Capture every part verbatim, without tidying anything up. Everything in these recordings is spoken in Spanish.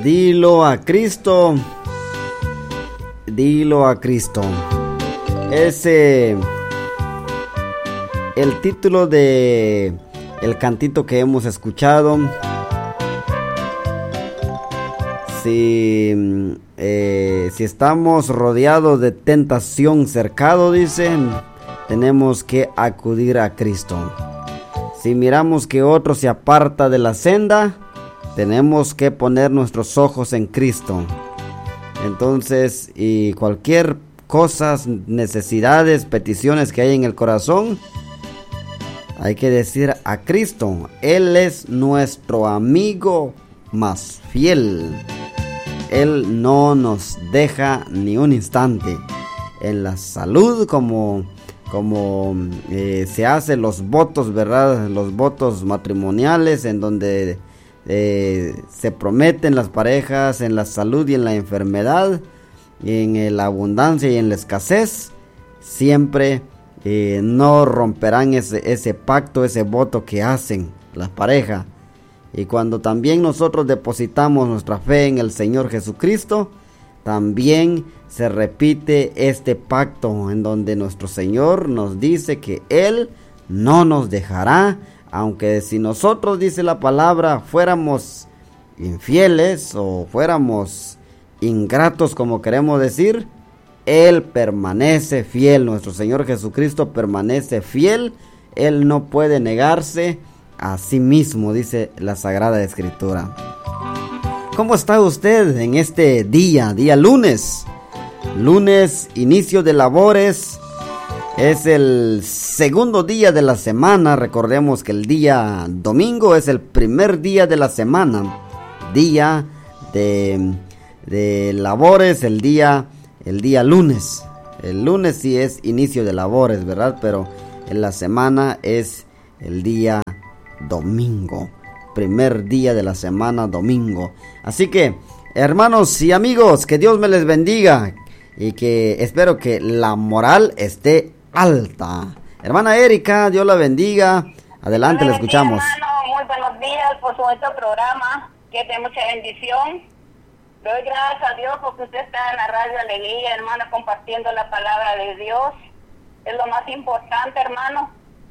Dilo a Cristo. Dilo a Cristo. Ese el título de el cantito que hemos escuchado. Si, eh, si estamos rodeados de tentación, cercado, dicen, tenemos que acudir a Cristo. Si miramos que otro se aparta de la senda, tenemos que poner nuestros ojos en Cristo. Entonces, y cualquier cosa, necesidades, peticiones que hay en el corazón, hay que decir a Cristo. Él es nuestro amigo más fiel. Él no nos deja ni un instante. En la salud, como, como eh, se hacen los votos, ¿verdad? Los votos matrimoniales, en donde eh, se prometen las parejas en la salud y en la enfermedad, en la abundancia y en la escasez. Siempre eh, no romperán ese, ese pacto, ese voto que hacen las parejas. Y cuando también nosotros depositamos nuestra fe en el Señor Jesucristo, también se repite este pacto en donde nuestro Señor nos dice que Él no nos dejará, aunque si nosotros, dice la palabra, fuéramos infieles o fuéramos ingratos, como queremos decir, Él permanece fiel. Nuestro Señor Jesucristo permanece fiel. Él no puede negarse a sí mismo, dice la Sagrada Escritura. ¿Cómo está usted en este día, día lunes? Lunes, inicio de labores. Es el segundo día de la semana. Recordemos que el día domingo es el primer día de la semana. Día de, de labores, el día, el día lunes. El lunes sí es inicio de labores, ¿verdad? Pero en la semana es el día domingo, primer día de la semana, domingo. Así que, hermanos y amigos, que Dios me les bendiga y que espero que la moral esté alta. Hermana Erika, Dios la bendiga. Adelante, le escuchamos. Días, hermano, muy buenos días por su otro programa, que de mucha bendición. Doy gracias a Dios porque usted está en la radio Alegría, hermano, compartiendo la palabra de Dios. Es lo más importante, hermano.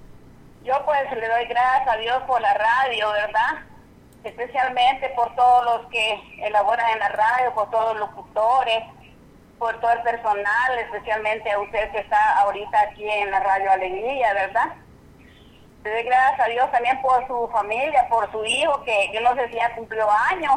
Yo pues le doy gracias a Dios por la radio, ¿verdad? Especialmente por todos los que elaboran en la radio, por todos los locutores, por todo el personal, especialmente a usted que está ahorita aquí en la radio Alegría, ¿verdad? Le doy gracias a Dios también por su familia, por su hijo, que yo no sé si ya cumplió años.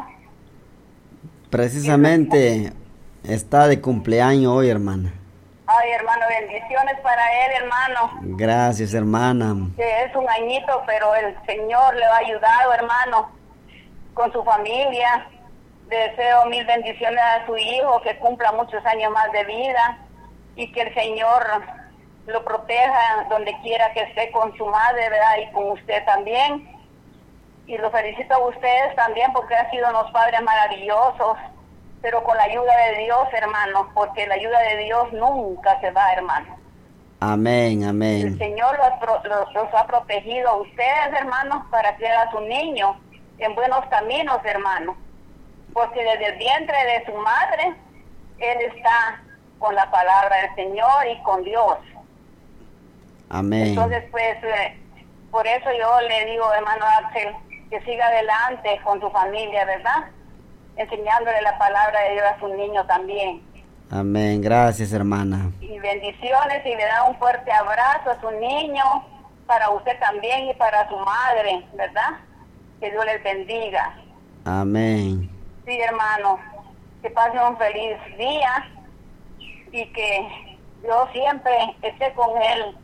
Precisamente está de cumpleaños hoy, hermana. Ay, hermano, bendiciones para él, hermano. Gracias, hermana. Que es un añito, pero el Señor le ha ayudado, hermano, con su familia. Le deseo mil bendiciones a su hijo, que cumpla muchos años más de vida y que el Señor lo proteja donde quiera que esté con su madre, ¿verdad? Y con usted también. Y lo felicito a ustedes también porque han sido unos padres maravillosos, pero con la ayuda de Dios, hermano, porque la ayuda de Dios nunca se va, hermano. Amén, amén. El Señor los, los, los ha protegido a ustedes, hermanos, para que haga su niño en buenos caminos, hermano. Porque desde el vientre de su madre, Él está con la palabra del Señor y con Dios. Amén. Entonces, pues, eh, por eso yo le digo, hermano Axel, que siga adelante con su familia, ¿verdad? Enseñándole la palabra de Dios a su niño también. Amén, gracias, hermana. Y bendiciones, y le da un fuerte abrazo a su niño, para usted también y para su madre, ¿verdad? Que Dios les bendiga. Amén. Sí, hermano, que pasen un feliz día y que Dios siempre esté con él.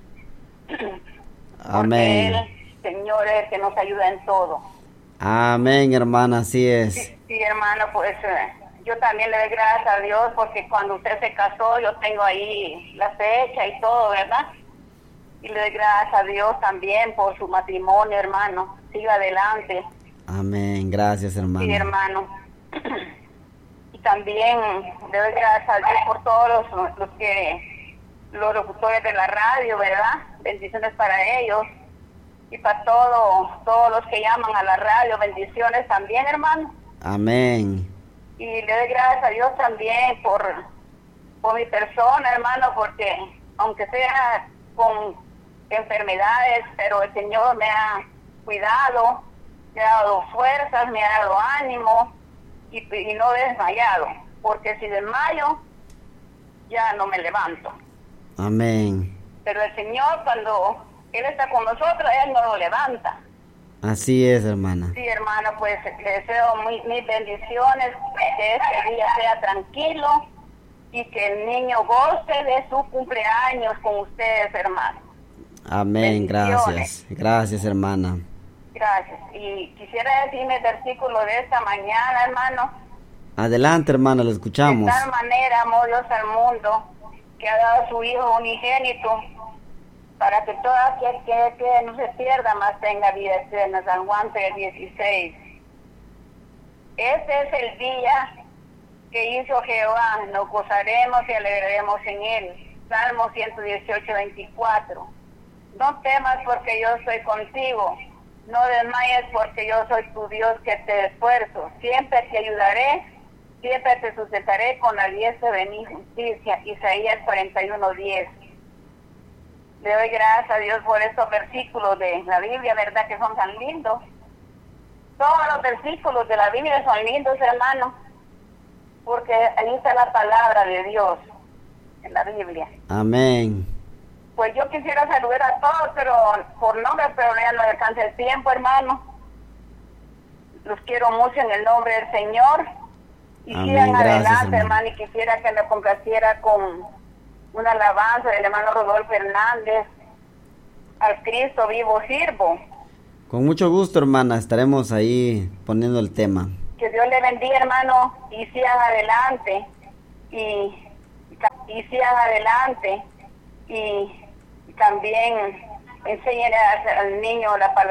Amén. Porque Él, Señor, es el que nos ayuda en todo. Amén, hermana, así es. Sí, sí, hermano, pues eh, yo también le doy gracias a Dios porque cuando usted se casó yo tengo ahí la fecha y todo, ¿verdad? Y le doy gracias a Dios también por su matrimonio, hermano. Siga adelante. Amén, gracias, hermano. Sí, hermano. Y también le doy gracias a Dios por todos los, los que los locutores de la radio, ¿verdad? Bendiciones para ellos. Y para todo, todos los que llaman a la radio, bendiciones también, hermano. Amén. Y le doy gracias a Dios también por, por mi persona, hermano, porque aunque sea con enfermedades, pero el Señor me ha cuidado, me ha dado fuerzas, me ha dado ánimo y, y no he desmayado, porque si desmayo ya no me levanto. Amén. Pero el Señor, cuando Él está con nosotros, Él no lo levanta. Así es, hermana. Sí, hermano, pues le deseo muy, mis bendiciones, que este día sea tranquilo y que el niño goce de su cumpleaños con ustedes, hermano. Amén, gracias. Gracias, hermana. Gracias. Y quisiera decirme el versículo de esta mañana, hermano. Adelante, hermana, lo escuchamos. De tal manera amó Dios al mundo, que ha dado a su Hijo unigénito, para que todo aquel que, que no se pierda, más tenga vida eterna. San Juan tres dieciséis. Este es el día que hizo Jehová, nos gozaremos y alegraremos en él. Salmo ciento dieciocho, veinticuatro. No temas porque yo estoy contigo, no desmayes porque yo soy tu Dios que te esfuerzo. Siempre te ayudaré, siempre te sustentaré con la diestra de mi justicia. Isaías cuarenta y uno, diez. Le doy gracias a Dios por estos versículos de la Biblia, ¿verdad? Que son tan lindos. Todos los versículos de la Biblia son lindos, hermanos, porque ahí está la palabra de Dios en la Biblia. Amén. Pues yo quisiera saludar a todos, pero por nombre, pero ya no alcanza el tiempo, hermano. Los quiero mucho en el nombre del Señor. Y Amén, sigan gracias, adelante, hermano. hermano, y quisiera que me complaciera con una alabanza del hermano Rodolfo Hernández, al Cristo vivo sirvo. Con mucho gusto, hermana, estaremos ahí poniendo el tema. Que Dios le bendiga, hermano, y sigan adelante, y, y sigan adelante, y también enseñen al niño la palabra.